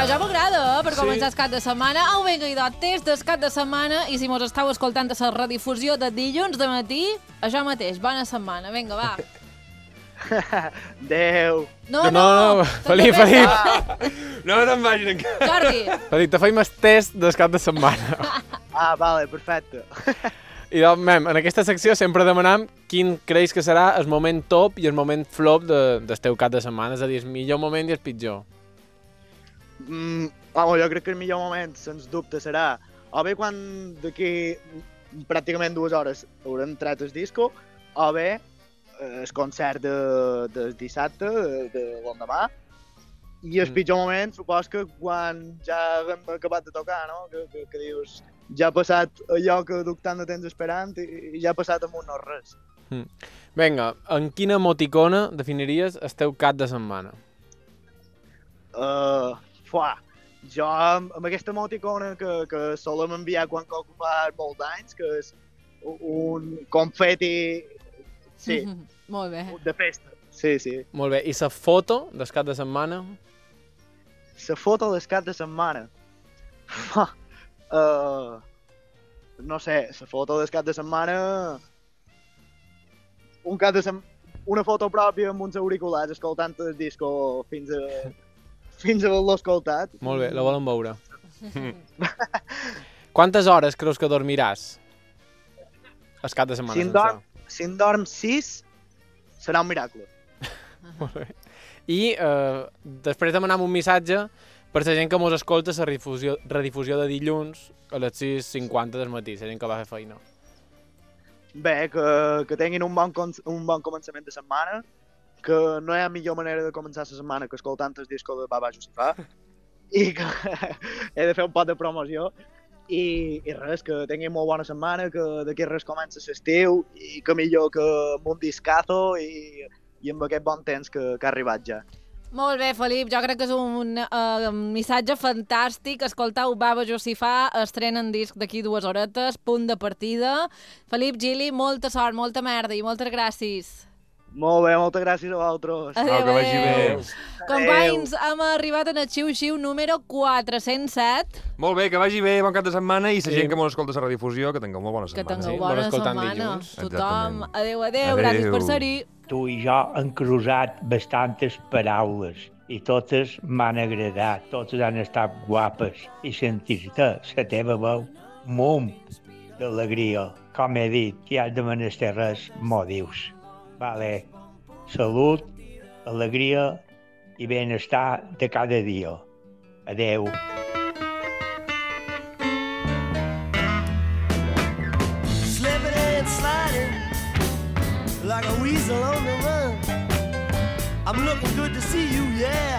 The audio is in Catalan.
ja m'agrada, per començar el cap de setmana. Au, vinga, idò, test del cap de setmana, i si mos estàu escoltant a la redifusió de dilluns de matí, això mateix, bona setmana. Vinga, va. Adéu. No, Felip. No te'n vagin encara. Jordi. Felip, te feim el test del cap de setmana. Vale, perfecte. I doncs, en aquesta secció sempre demanam quin creus que serà el moment top i el moment flop del teu cap de setmana, és a dir, el millor moment i el pitjor. Jo crec que el millor moment, sens dubte, serà o bé quan d'aquí pràcticament 2 hores haurem tret el disco, o bé el concert del dissabte, de l'endemà, i el pitjor moment, supos que quan ja hem acabat de tocar, no? Que dius, ja ha passat allò que duc tant de temps esperant i ja ha passat amunt no res. Vinga, en quina emoticona definiries el teu cap de setmana? Jo amb aquesta emoticona que solem enviar quan qualcú fa molts anys, que és un confeti, sí, Molt bé. de festa. Sí. Molt bé, i la foto del cap de setmana? La foto del cap de setmana. No sé, la foto del cap de setmana... Una foto pròpia amb uns auriculars escoltant el disco fins a l'haver escoltat. Molt bé, la volem veure. Quantes hores creus que dormiràs el cap de setmana sencer? Si en dorm 6, serà un miracle. Molt bé. I després demanam un missatge per la gent que mos escolta la redifusió de dilluns a les 6:50 del matí, la gent que va fer feina. Bé, que tinguin un bon començament de setmana, que no hi ha millor manera de començar la setmana que escoltant el disco de Baba Josifà, i que he de fer un pot de promoció, i res, que tinguin molt bona setmana, que d'aquí res comença l'estiu, i que millor que amb un discazo i amb aquest bon temps que ha arribat ja. Molt bé, Felip, jo crec que és un missatge fantàstic. Escoltau Baba Josifà, estrenen disc d'aquí 2 horetes, punt de partida. Felip, Gili, molta sort, molta merda i moltes gràcies. Molt bé, moltes gràcies a vosaltres. Adéu, que vagi bé. Companys, hem arribat en el xiu-xiu número 407. Molt bé, que vagi bé, bon cap de setmana, i la gent que mos escolta a la redifusió, que tingueu molt bona Que setmana. tingueu Sí, bona escoltant setmana. dilluns. Tothom, Exactament. adéu, gràcies per ser-hi. Tu i jo hem cruzat bastantes paraules i totes m'han agradat, totes han estat guapes i sentir-te, la teva veu, mum d'alegria. Com he dit, si has de menester res, m'ho dius. Vale. Salut, alegria i benestar de cada dia. Adeu. Slipping and sliding like a weasel on the run. I'm looking good to see you, yeah.